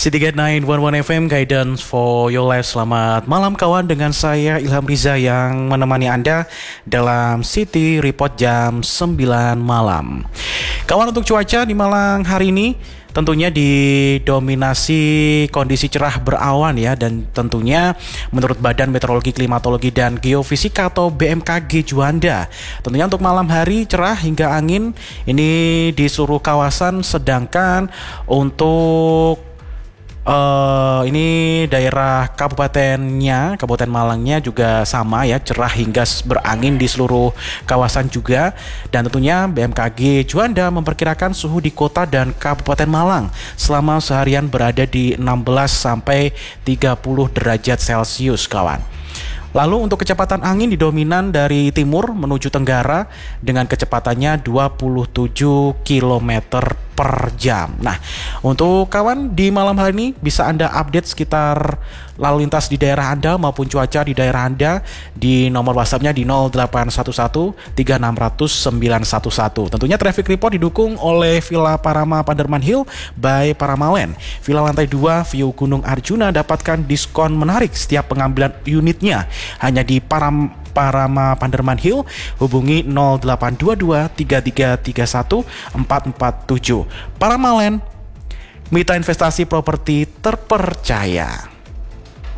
City Gate 911 FM Guidance for Your Life. Selamat malam kawan, dengan saya Ilham Riza yang menemani Anda dalam City Report jam 9 malam. Kawan, untuk cuaca di Malang hari ini tentunya didominasi kondisi cerah berawan ya, dan tentunya menurut Badan Meteorologi, Klimatologi dan Geofisika atau BMKG Juanda, tentunya untuk malam hari cerah hingga angin ini di seluruh kawasan, sedangkan untuk ini daerah Kabupaten Malangnya juga sama ya, cerah hingga berangin di seluruh kawasan juga. Dan tentunya BMKG Juanda memperkirakan suhu di kota dan Kabupaten Malang selama seharian berada di 16 sampai 30 derajat Celcius kawan. Lalu untuk kecepatan angin didominan dari timur menuju tenggara dengan kecepatannya 27 km per jam. Nah, untuk kawan di malam hari ini bisa Anda update sekitar lalu lintas di daerah Anda maupun cuaca di daerah Anda di nomor WhatsApp-nya di 0811 3600 911. Tentunya traffic report didukung oleh Villa Parama Panderman Hill by Paramalen. Villa lantai 2 view Gunung Arjuna dapatkan diskon menarik setiap pengambilan unitnya hanya di Parama Panderman Hill. Hubungi 0822 3331 447. Paramalen, mitra investasi properti terpercaya.